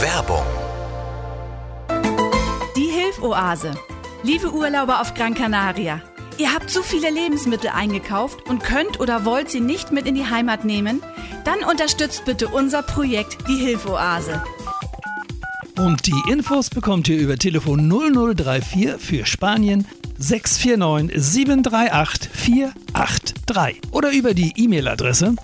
Werbung. Die Hilfoase. Liebe Urlauber auf Gran Canaria, ihr habt zu viele Lebensmittel eingekauft und könnt oder wollt sie nicht mit in die Heimat nehmen? Dann unterstützt bitte unser Projekt, die Hilfoase. Und die Infos bekommt ihr über Telefon 0034 für Spanien 649 738 483 oder über die E-Mail-Adresse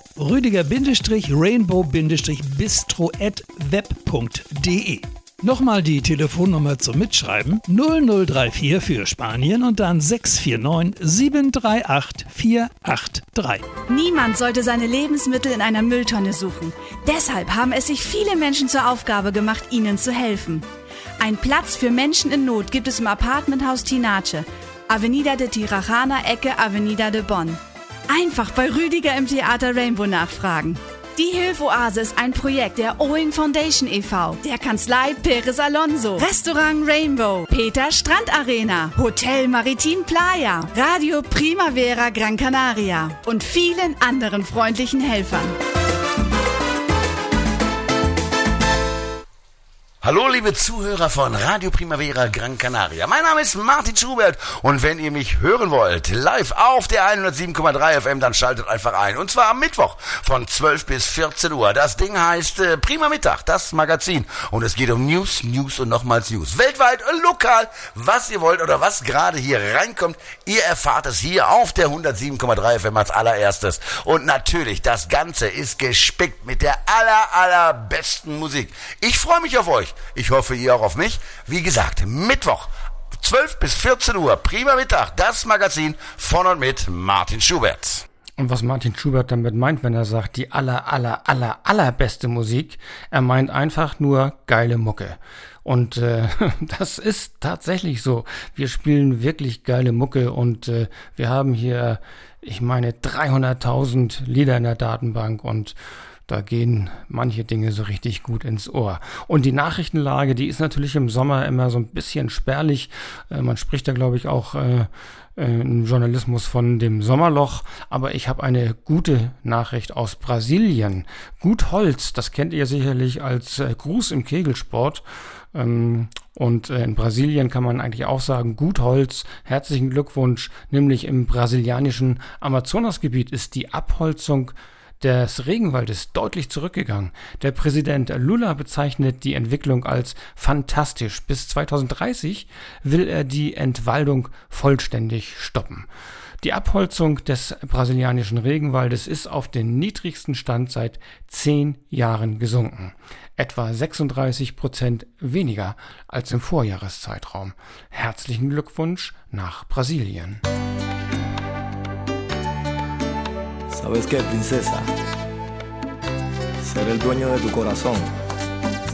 rüdiger-rainbow-bistro@web.de. Nochmal die Telefonnummer zum Mitschreiben 0034 für Spanien und dann 649 738 483. Niemand sollte seine Lebensmittel in einer Mülltonne suchen. Deshalb haben es sich viele Menschen zur Aufgabe gemacht, ihnen zu helfen. Ein Platz für Menschen in Not gibt es im Apartmenthaus Tinache, Avenida de Tirajana, Ecke Avenida de Bonn. Einfach bei Rüdiger im Theater Rainbow nachfragen. Die Hilfoase ist ein Projekt der Owing Foundation e.V., der Kanzlei Perez Alonso, Restaurant Rainbow, Peter Strandarena, Hotel Maritim Playa, Radio Primavera Gran Canaria und vielen anderen freundlichen Helfern. Hallo liebe Zuhörer von Radio Primavera Gran Canaria. Mein Name ist Martin Schubert und wenn ihr mich hören wollt, live auf der 107,3 FM, dann schaltet einfach ein. Und zwar am Mittwoch von 12 bis 14 Uhr. Das Ding heißt Prima Mittag, das Magazin. Und es geht um News und nochmals News. Weltweit, lokal, was ihr wollt oder was gerade hier reinkommt. Ihr erfahrt es hier auf der 107,3 FM als allererstes. Und natürlich, das Ganze ist gespickt mit der allerbesten Musik. Ich freue mich auf euch. Ich hoffe, ihr auch auf mich. Wie gesagt, Mittwoch, 12 bis 14 Uhr, Prima Mittag, das Magazin von und mit Martin Schubert. Und was Martin Schubert damit meint, wenn er sagt, die allerbeste Musik, er meint einfach nur geile Mucke. Und das ist tatsächlich so. Wir spielen wirklich geile Mucke und wir haben hier, ich meine, 300.000 Lieder in der Datenbank und da gehen manche Dinge so richtig gut ins Ohr. Und die Nachrichtenlage, die ist natürlich im Sommer immer so ein bisschen spärlich. Man spricht da, glaube ich, auch im Journalismus von dem Sommerloch. Aber ich habe eine gute Nachricht aus Brasilien. Gut Holz, das kennt ihr sicherlich als Gruß im Kegelsport. Und in Brasilien kann man eigentlich auch sagen, gut Holz, herzlichen Glückwunsch. Nämlich im brasilianischen Amazonasgebiet ist die Abholzung des Regenwaldes deutlich zurückgegangen. Der Präsident Lula bezeichnet die Entwicklung als fantastisch. Bis 2030 will er die Entwaldung vollständig stoppen. Die Abholzung des brasilianischen Regenwaldes ist auf den niedrigsten Stand seit 10 Jahren gesunken. Etwa 36% weniger als im Vorjahreszeitraum. Herzlichen Glückwunsch nach Brasilien. ¿Sabes qué, princesa? Ser el dueño de tu corazón